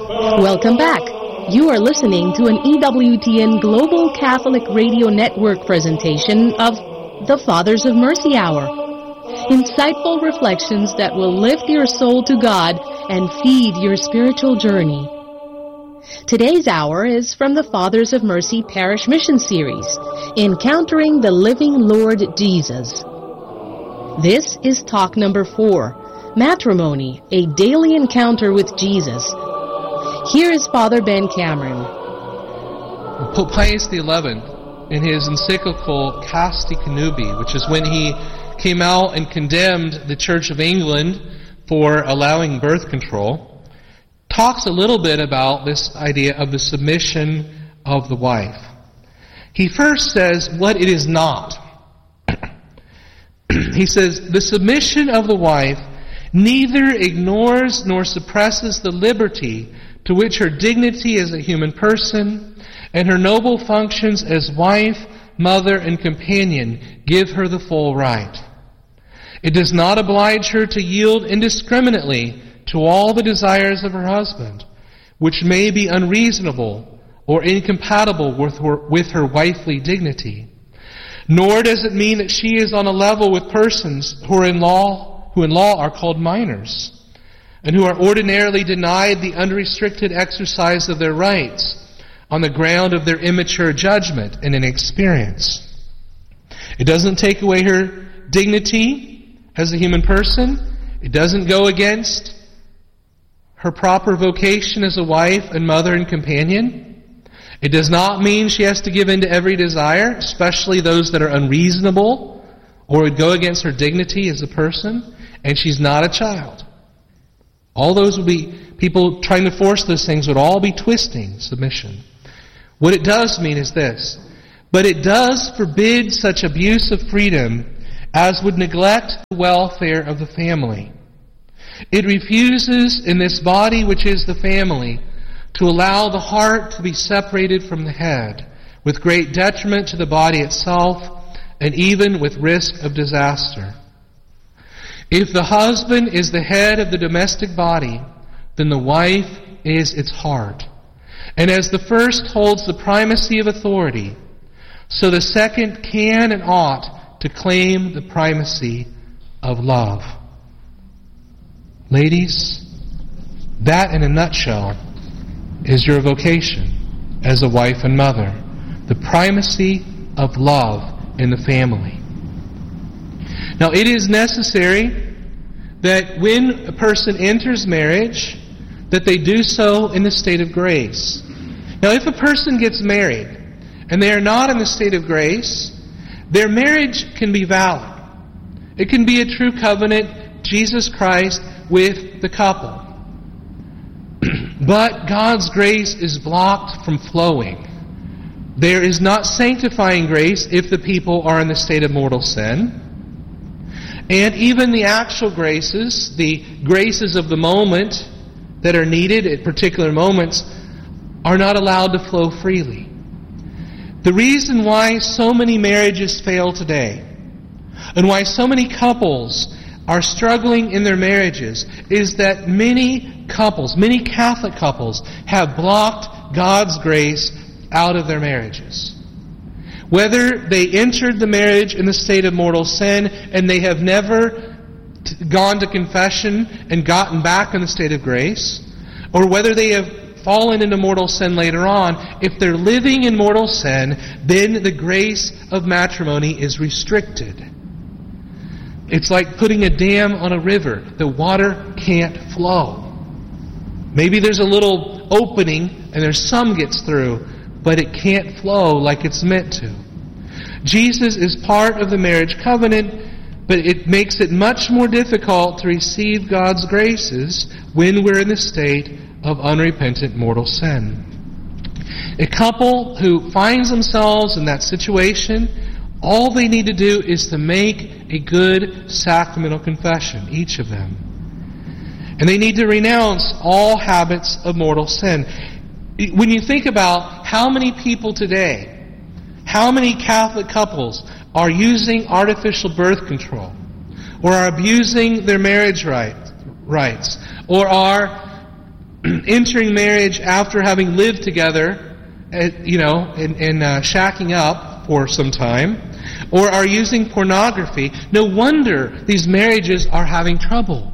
Welcome back. You are listening to an EWTN Global Catholic Radio Network presentation of the Fathers of Mercy Hour. Insightful reflections that will lift your soul to God and feed your spiritual journey. Today's hour is from the Fathers of Mercy Parish Mission Series, Encountering the Living Lord Jesus. This is talk number 4, Matrimony, a Daily Encounter with Jesus. Here is Father Ben Cameron. Pope Pius XI, in his encyclical Casti Connubii, which is when he came out and condemned the Church of England for allowing birth control, talks a little bit about this idea of the submission of the wife. He first says what it is not. He says, the submission of the wife neither ignores nor suppresses the liberty to which her dignity as a human person and her noble functions as wife, mother, and companion give her the full right. It does not oblige her to yield indiscriminately to all the desires of her husband, which may be unreasonable or incompatible with her wifely dignity. Nor does it mean that she is on a level with persons who in law are called minors, and who are ordinarily denied the unrestricted exercise of their rights on the ground of their immature judgment and inexperience. It doesn't take away her dignity as a human person. It doesn't go against her proper vocation as a wife and mother and companion. It does not mean she has to give in to every desire, especially those that are unreasonable or would go against her dignity as a person, and she's not a child. All those would be, people trying to force those things would all be twisting submission. What it does mean is this, but it does forbid such abuse of freedom as would neglect the welfare of the family. It refuses in this body which is the family to allow the heart to be separated from the head, with great detriment to the body itself and even with risk of disaster. If the husband is the head of the domestic body, then the wife is its heart. And as the first holds the primacy of authority, so the second can and ought to claim the primacy of love. Ladies, that in a nutshell is your vocation as a wife and mother. The primacy of love in the family. Now, it is necessary that when a person enters marriage, that they do so in the state of grace. Now, if a person gets married and they are not in the state of grace, their marriage can be valid. It can be a true covenant, Jesus Christ with the couple. But God's grace is blocked from flowing. There is not sanctifying grace if the people are in the state of mortal sin. And even the actual graces, the graces of the moment that are needed at particular moments, are not allowed to flow freely. The reason why so many marriages fail today, and why so many couples are struggling in their marriages, is that many couples, many Catholic couples, have blocked God's grace out of their marriages. Whether they entered the marriage in the state of mortal sin and they have never gone to confession and gotten back in the state of grace, or whether they have fallen into mortal sin later on, if they're living in mortal sin, then the grace of matrimony is restricted. It's like putting a dam on a river. The water can't flow. Maybe there's a little opening and there's some gets through, but it can't flow like it's meant to. Jesus is part of the marriage covenant, but it makes it much more difficult to receive God's graces when we're in the state of unrepentant mortal sin. A couple who finds themselves in that situation, all they need to do is to make a good sacramental confession, each of them. And they need to renounce all habits of mortal sin. When you think about how many people today, how many Catholic couples are using artificial birth control, or are abusing their marriage rights, or are entering marriage after having lived together, and shacking up for some time, or are using pornography, no wonder these marriages are having trouble.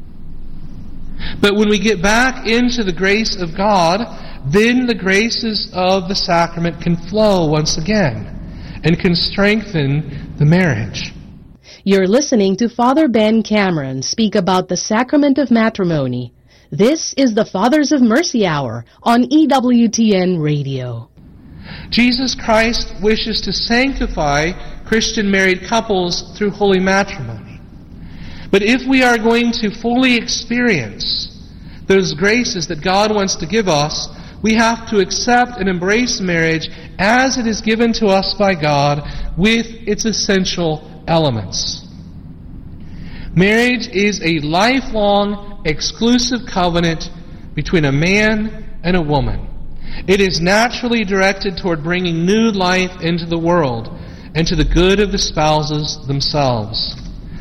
But when we get back into the grace of God, then the graces of the sacrament can flow once again and can strengthen the marriage. You're listening to Father Ben Cameron speak about the sacrament of matrimony. This is the Fathers of Mercy Hour on EWTN Radio. Jesus Christ wishes to sanctify Christian married couples through holy matrimony. But if we are going to fully experience those graces that God wants to give us, we have to accept and embrace marriage as it is given to us by God with its essential elements. Marriage is a lifelong, exclusive covenant between a man and a woman. It is naturally directed toward bringing new life into the world and to the good of the spouses themselves.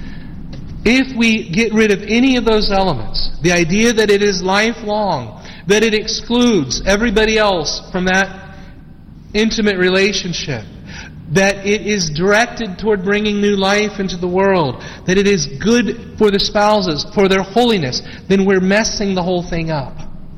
If we get rid of any of those elements, the idea that it is lifelong, that it excludes everybody else from that intimate relationship, that it is directed toward bringing new life into the world, that it is good for the spouses, for their holiness, then we're messing the whole thing up.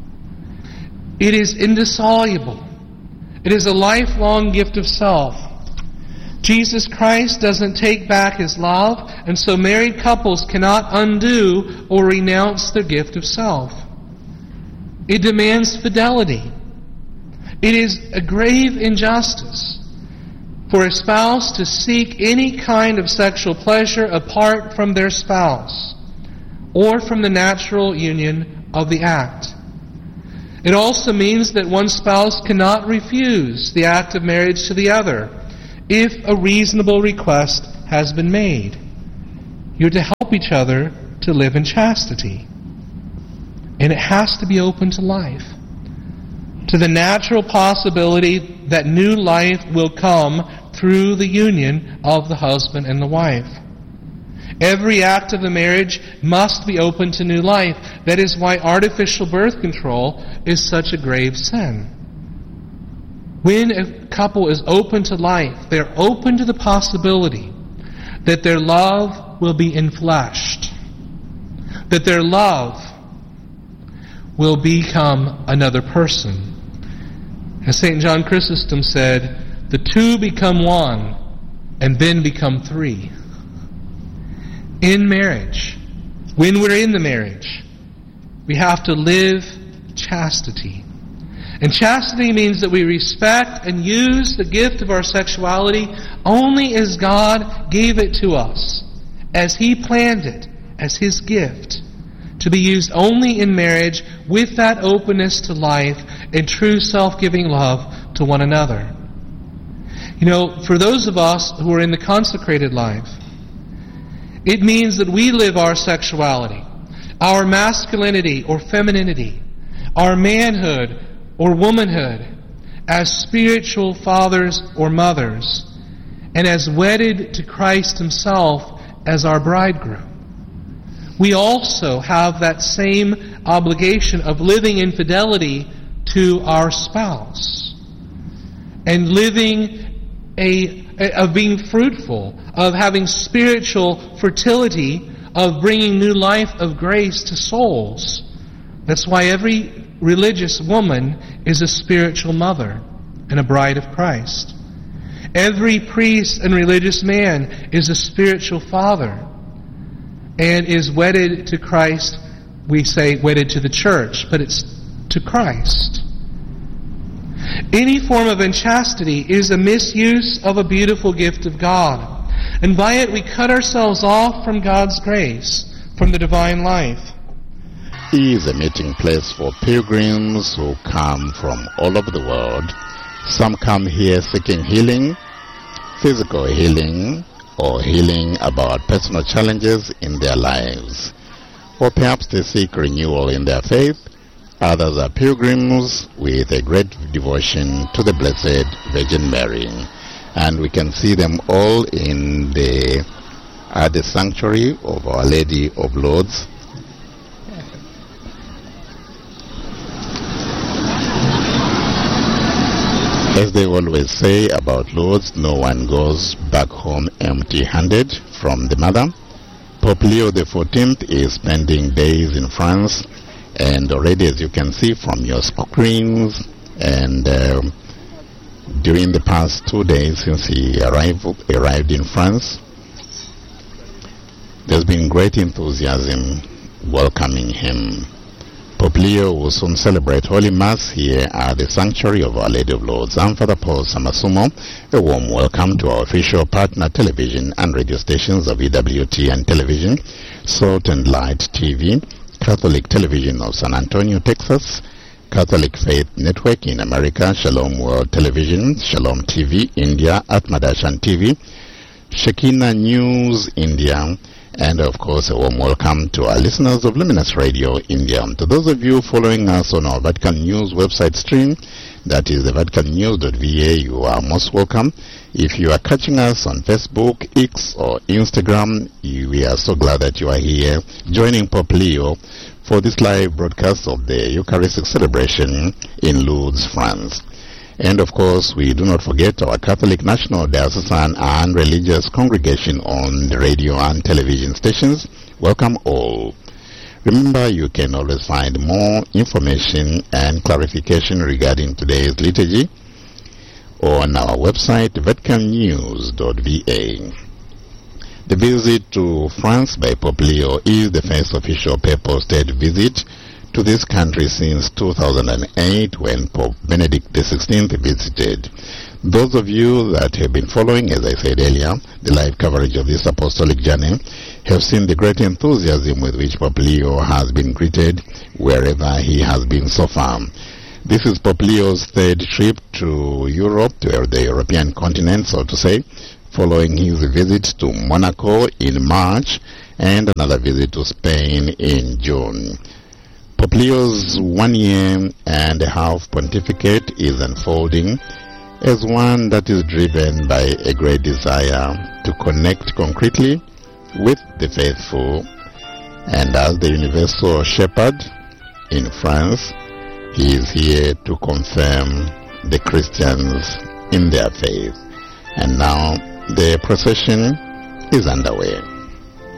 It is indissoluble. It is a lifelong gift of self. Jesus Christ doesn't take back His love, and so married couples cannot undo or renounce their gift of self. It demands fidelity. It is a grave injustice for a spouse to seek any kind of sexual pleasure apart from their spouse or from the natural union of the act. It also means that one spouse cannot refuse the act of marriage to the other if a reasonable request has been made. You're to help each other to live in chastity. And it has to be open to life, to the natural possibility that new life will come through the union of the husband and the wife. Every act of the marriage must be open to new life. That is why artificial birth control is such a grave sin. When a couple is open to life, they're open to the possibility that their love will be enfleshed, that their love will become another person. As St. John Chrysostom said, the two become one and then become three. In marriage, when we're in the marriage, we have to live chastity. And chastity means that we respect and use the gift of our sexuality only as God gave it to us, as He planned it, as His gift, to be used only in marriage with that openness to life and true self-giving love to one another. You know, for those of us who are in the consecrated life, it means that we live our sexuality, our masculinity or femininity, our manhood or womanhood, as spiritual fathers or mothers, and as wedded to Christ Himself as our bridegroom. We also have that same obligation of living in fidelity to our spouse and of being fruitful, of having spiritual fertility, of bringing new life of grace to souls. That's why every religious woman is a spiritual mother and a bride of Christ. Every priest and religious man is a spiritual father and is wedded to Christ. We say wedded to the church, but it's to Christ. Any form of unchastity is a misuse of a beautiful gift of God, and by it we cut ourselves off from God's grace, from the divine life. It is a meeting place for pilgrims who come from all over the world. Some come here seeking healing, physical healing, or healing about personal challenges in their lives. Or perhaps they seek renewal in their faith. Others are pilgrims with a great devotion to the Blessed Virgin Mary. And we can see them all at the sanctuary of Our Lady of Lourdes. As they always say about Lourdes, no one goes back home empty-handed from the mother. Pope Leo XIV is spending days in France, and already, as you can see from your screens, and during the past 2 days since he arrived in France, there's been great enthusiasm welcoming him. Pope Leo will soon celebrate Holy Mass here at the Sanctuary of Our Lady of Lourdes. I'm Father Paul Samasumo. A warm welcome to our official partner television and radio stations of EWTN Television, Salt and Light TV, Catholic Television of San Antonio, Texas, Catholic Faith Network in America, Shalom World Television, Shalom TV India, Atmadashan TV, Shekinah News India, and of course a warm welcome to our listeners of Luminous Radio India. To those of you following us on our Vatican News website stream, that is the vaticannews.va, you are most welcome. If you are catching us on Facebook, X or Instagram, we are so glad that you are here joining Pope Leo for this live broadcast of the Eucharistic celebration in Lourdes, France. And of course, we do not forget our Catholic National Diocesan and Religious Congregation on the radio and television stations. Welcome all. Remember, you can always find more information and clarification regarding today's liturgy on our website, vaticannews.va. The visit to France by Pope Leo is the first official papal state visit to this country since 2008, when Pope Benedict XVI visited. Those of you that have been following, as I said earlier, the live coverage of this apostolic journey have seen the great enthusiasm with which Pope Leo has been greeted wherever he has been so far. This is Pope Leo's third trip to Europe, to the European continent, so to say, following his visit to Monaco in March and another visit to Spain in June. Pope Leo's 1 year and a half pontificate is unfolding as one that is driven by a great desire to connect concretely with the faithful, and as the universal shepherd in France, he is here to confirm the Christians in their faith. And now the procession is underway.